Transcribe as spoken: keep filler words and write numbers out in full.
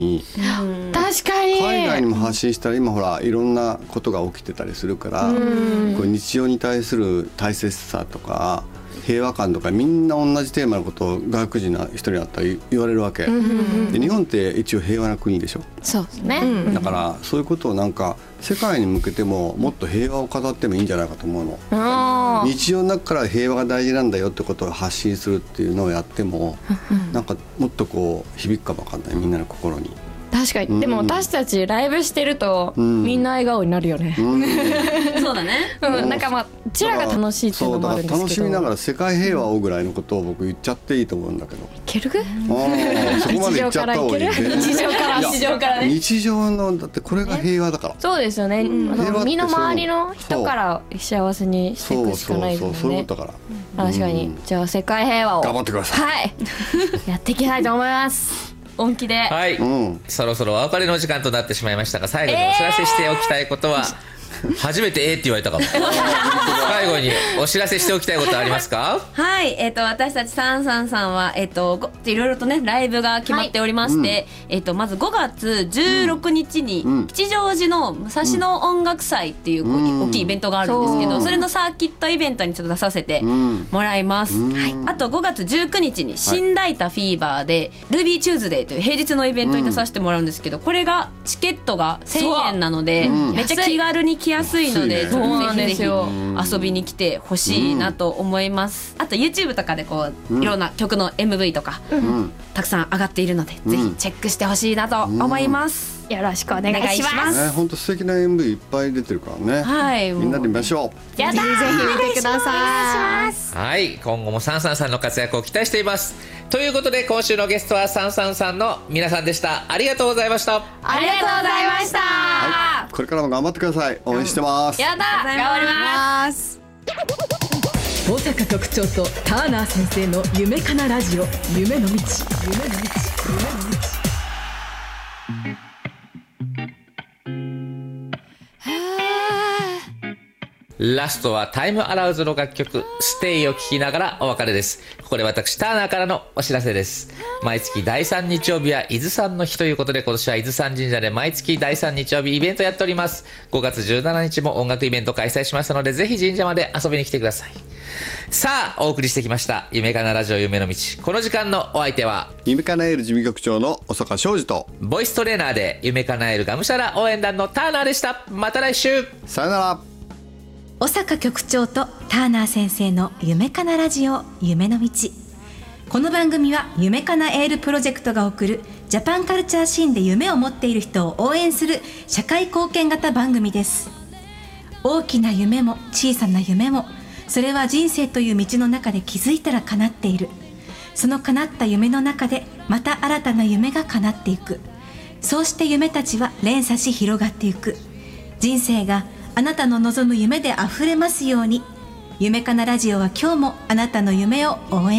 確かに海外にも発信したら今ほらいろんなことが起きてたりするから、こう日常に対する大切さとか平和感とかみんな同じテーマのことを外国人の人にあったら言われるわけ、で日本って一応平和な国でしょ。 そうですね、 だからそういうことをなんか世界に向けてももっと平和を語ってもいいんじゃないかと思うの。日常の中から平和が大事なんだよってことを発信するっていうのをやってもなんかもっとこう響くかもわかんない、みんなの心に。 確かに、うん、でも私たちライブしてると、うん、みんな笑顔になるよね、うん、 そうだね、 うん、なんかまあうちらが楽しいっていうのもあるんですけど、 そうだから楽しみながら世界平和をぐらいのことを僕言っちゃっていいと思うんだけど。いける？ あそこまで言っちゃった方がいいね。 日常から日常からね。 日常のだってこれが平和だから。 そうですよね、うん、あの身の回りの人から幸せにしていくしかないですもんね。 そうそうそうそういうことだから。 確かに、うん、じゃあ世界平和を頑張ってください。 はいやっていきたいと思います。本気で。 はい、うん、そろそろお別れの時間となってしまいましたが、最後にお知らせしておきたいことは、えー、初めてえーって言われたかも最後にお知らせしておきたいことありますか？ はい、えー、と私たちサンサンさんは、えー、といろいろとねライブが決まっておりまして、はい、えー、とまずごがつじゅうろくにちに、うん、吉祥寺の武蔵野音楽祭っていう、うん、大きいイベントがあるんですけど、 そ, それのサーキットイベントにちょっと出させてもらいます、うん、はい、あとごがつじゅうくにちに新大田フィーバーで、はい、ルビーチューズデーという平日のイベントに出させてもらうんですけど、これがチケットがせんえんなので、うん、めっちゃ気軽に来やすいので、 そうなんですよ、 遊びに来てほしいなと思います、うん、あと YouTube とかでこう、うん、いろんな曲の エムブイ とか、うん、たくさん上がっているので、うん、ぜひチェックしてほしいなと思います、うん、よろしくお願いします。 本当、ね、素敵な エムブイ いっぱい出てるからね、はい、みんなで見ましょう。 やだー、ぜひ見てください。 はい、今後もサンサンさんの活躍を期待しています。ということで今週のゲストはサンサンさんの皆さんでした。ありがとうございました。 ありがとうございました、 はい、これからも頑張ってください。応援してます。 やだ、頑張ります。 保坂局長とターナー先生の夢かなラジオ、夢の道、夢の道、夢の道。 ラストはタイムアラウズの楽曲ステイを聴きながらお別れです。ここで私ターナーからのお知らせです。毎月だいさん日曜日は伊豆山の日ということで、今年は伊豆山神社で毎月だいさん日曜日イベントやっております。ごがつじゅうしちにちも音楽イベント開催しましたので、ぜひ神社まで遊びに来てください。さあお送りしてきました夢かなラジオ夢の道。この時間のお相手は夢かなえる事務局長の小坂昌司とボイストレーナーで夢かなえるがむしゃら応援団のターナーでした。また来週、 さよなら。 小坂局長とターナー先生の夢かなラジオ夢の道。この番組は夢かなエールプロジェクトが送るジャパンカルチャーシーンで夢を持っている人を応援する社会貢献型番組です。大きな夢も小さな夢も、それは人生という道の中で気づいたら叶っている。その叶った夢の中でまた新たな夢が叶っていく。そうして夢たちは連鎖し広がっていく。人生があなたの望む夢であふれますように。夢かなラジオは今日もあなたの夢を応援